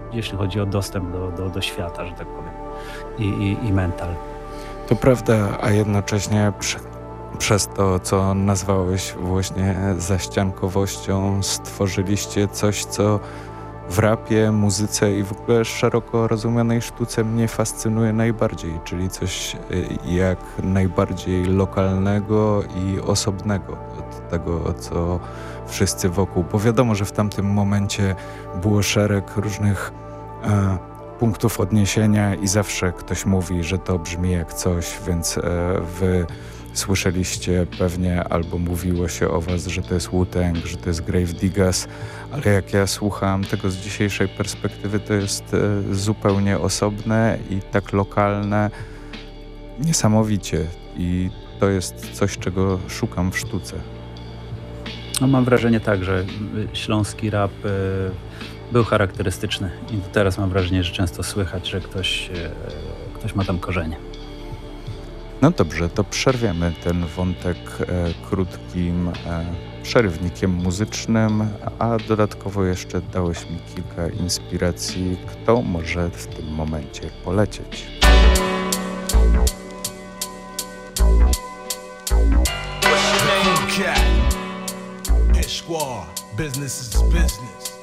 jeśli chodzi o dostęp do świata, że tak powiem, i mental. To prawda, a jednocześnie przez to, co nazwałeś właśnie zaściankowością, stworzyliście coś, co w rapie, muzyce i w ogóle szeroko rozumianej sztuce mnie fascynuje najbardziej, czyli coś jak najbardziej lokalnego i osobnego od tego, co wszyscy wokół. Bo wiadomo, że w tamtym momencie było szereg różnych punktów odniesienia i zawsze ktoś mówi, że to brzmi jak coś, więc wy słyszeliście pewnie albo mówiło się o was, że to jest Wu-Tang, że to jest Grave Diggers, ale jak ja słucham tego z dzisiejszej perspektywy, to jest zupełnie osobne i tak lokalne, niesamowicie. I to jest coś, czego szukam w sztuce. No, mam wrażenie tak, że śląski rap był charakterystyczny i teraz mam wrażenie, że często słychać, że ktoś ma tam korzenie. No dobrze, to przerwiemy ten wątek krótkim przerywnikiem muzycznym, a dodatkowo jeszcze dałeś mi kilka inspiracji, kto może w tym momencie polecieć. Business is business.